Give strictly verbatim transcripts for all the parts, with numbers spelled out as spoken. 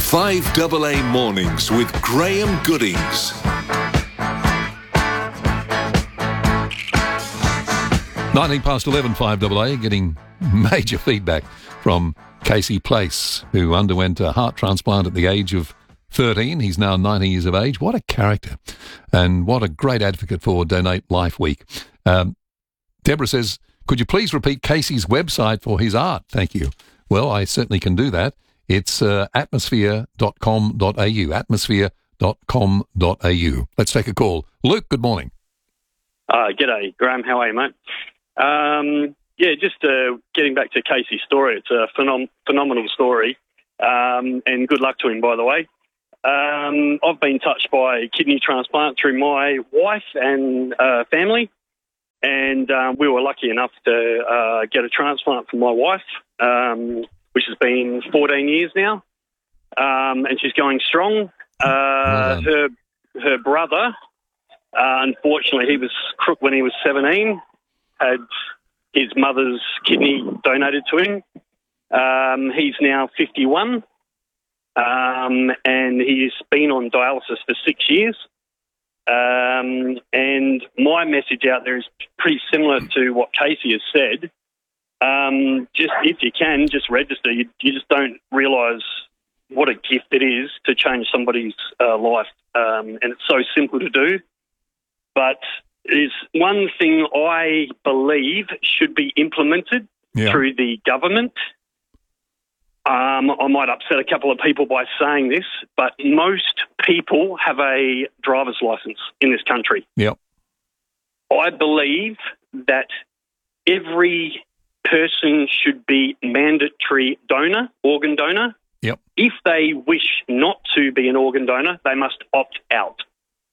five A A Mornings with Graham Goodings. nineteen past eleven, five A A, getting major feedback from Casey Place, who underwent a heart transplant at the age of thirteen. He's now ninety years of age. What a character, and what a great advocate for Donate Life Week. Um, Deborah says, could you please repeat Casey's website for his art? Thank you. Well, I certainly can do that. It's uh, atmosphere dot com dot a u, atmosphere dot com dot a u. Let's take a call. Luke, good morning. Uh, g'day, Graham. How are you, mate? Um, yeah, just uh, getting back to Casey's story. It's a phenom- phenomenal story, um, and good luck to him, by the way. Um, I've been touched by kidney transplant through my wife and uh, family, and um, we were lucky enough to uh, get a transplant for my wife, um, which has been fourteen years now, um, and she's going strong. Uh, her her brother, uh, unfortunately, he was crook when he was seventeen, had his mother's kidney donated to him. Um, he's now fifty-one. Um, and he's been on dialysis for six years. Um, and my message out there is pretty similar to what Casey has said. Um, just if you can, just register. You, you just don't realise what a gift it is to change somebody's uh, life. Um, and it's so simple to do. But there's one thing I believe should be implemented yeah. through the government. Um, I might upset a couple of people by saying this, but most people have a driver's license in this country. Yep. I believe that every person should be mandatory donor, organ donor. Yep. If they wish not to be an organ donor, they must opt out.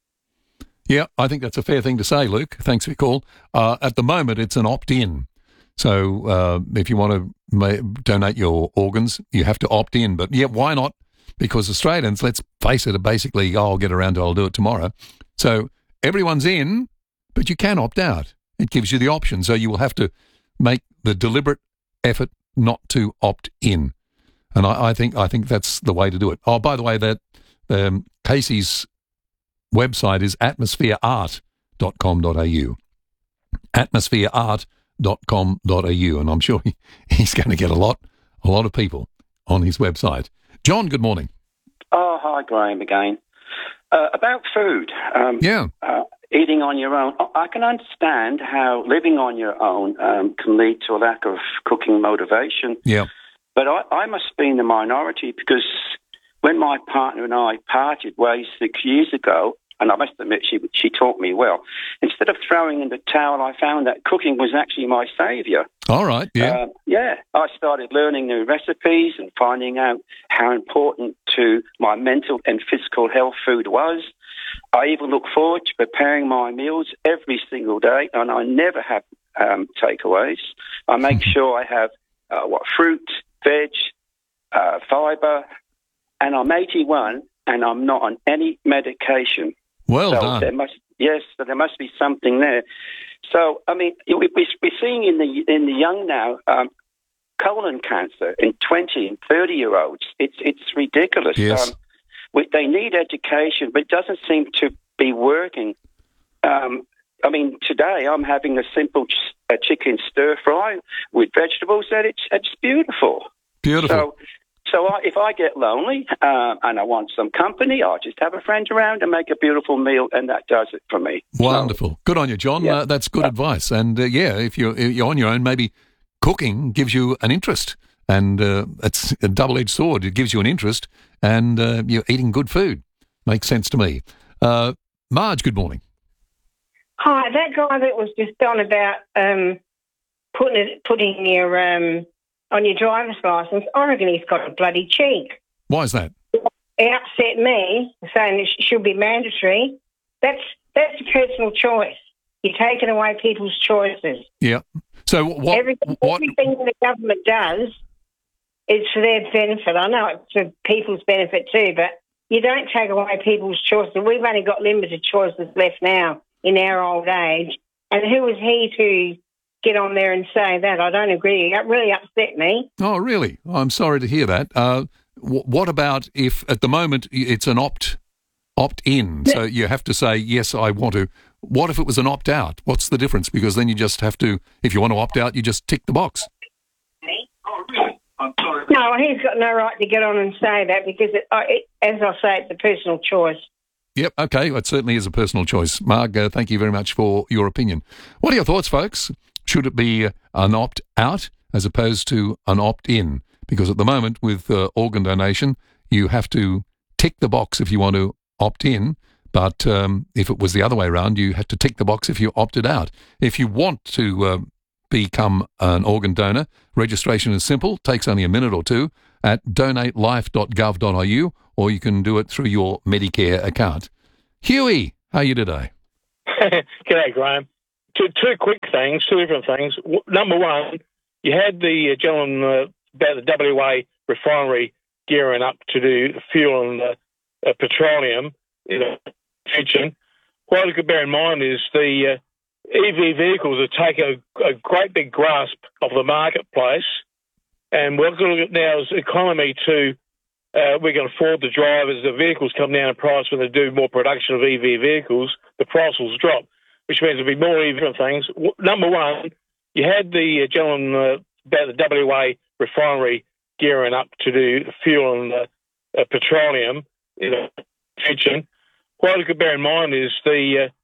Yeah, I think that's a fair thing to say, Luke. Thanks for your call. Uh, at the moment, it's an opt-in. So uh, if you want to ma- donate your organs, you have to opt in. But, yeah, why not? Because Australians, let's face it, are basically, oh, I'll get around to it, I'll do it tomorrow. So everyone's in, but you can opt out. It gives you the option. So you will have to make the deliberate effort not to opt in. And I, I think I think that's the way to do it. Oh, by the way, that um, Casey's website is atmosphere art dot com dot a u. atmosphere art dot com dot a u, and I'm sure he, he's going to get a lot, a lot of people on his website. John, good morning. Oh, hi, Graham again. Uh, about food. Um, yeah. Uh, eating on your own. I can understand how living on your own um, can lead to a lack of cooking motivation. Yeah. But I, I must be in the minority because when my partner and I parted ways six years ago, and I must admit she she taught me well, instead of throwing in the towel, I found that cooking was actually my saviour. All right, yeah. Uh, yeah, I started learning new recipes and finding out how important to my mental and physical health food was. I even look forward to preparing my meals every single day, and I never have um, takeaways. I make sure I have uh, what fruit, veg, uh, fibre, and I'm eighty-one, and I'm not on any medication. Well so done. There must, yes, so there must be something there. So, I mean, we, we're seeing in the in the young now um, colon cancer in twenty and thirty-year-olds. It's it's ridiculous. Yes. Um, we, they need education, but it doesn't seem to be working. Um, I mean, today I'm having a simple ch- a chicken stir-fry with vegetables, and it's, it's beautiful. Beautiful. So, So I, if I get lonely uh, and I want some company, I'll just have a friend around and make a beautiful meal, and that does it for me. Wonderful. So, good on you, John. yeah. Uh, that's good yeah. advice. And, uh, yeah, if you're, if you're on your own, maybe cooking gives you an interest. And uh, it's a double-edged sword. It gives you an interest, and uh, you're eating good food. Makes sense to me. Uh, Marge, good morning. Hi, that guy that was just on about um, putting it, putting your... Um, on your driver's licence, I reckon he's got a bloody cheek. Why is that? It upset me, saying it should be mandatory. That's that's a personal choice. You're taking away people's choices. Yeah. So what? Everything, what, everything the government does is for their benefit. I know it's for people's benefit too, but you don't take away people's choices. We've only got limited choices left now in our old age. And who is he to get on there and say that? I don't agree. That really upset me. Oh, really? I'm sorry to hear that. Uh, w- what about if at the moment it's an opt opt in? So you have to say yes, I want to. What if it was an opt out? What's the difference? Because then you just have to. If you want to opt out, you just tick the box. No, he's got no right to get on and say that because, it, it, as I say, it's a personal choice. Yep, okay, it certainly is a personal choice. Marg, uh, thank you very much for your opinion. What are your thoughts, folks? Should it be an opt-out as opposed to an opt-in? Because at the moment, with uh, organ donation, you have to tick the box if you want to opt in, but um, if it was the other way around, you have to tick the box if you opted out. If you want to uh, become an organ donor, registration is simple, takes only a minute or two at donate life dot gov dot a u, or you can do it through your Medicare account. Huey, how are you today? G'day, Graham. Two, two quick things, two different things. W- number one, you had the uh, gentleman uh, about the W A refinery gearing up to do fuel and uh, uh, petroleum in the future. What you could bear in mind is the uh, E V vehicles have taken a, a great big grasp of the marketplace, and we're going to look at now as economy to uh, we can afford the drivers. The vehicles come down in price when they do more production of E V vehicles. The price will drop, which means there'll be more E V different things. W- number one, you had the uh, gentleman uh, about the W A refinery gearing up to do fuel and uh, uh, petroleum in the future. What you could bear in mind is the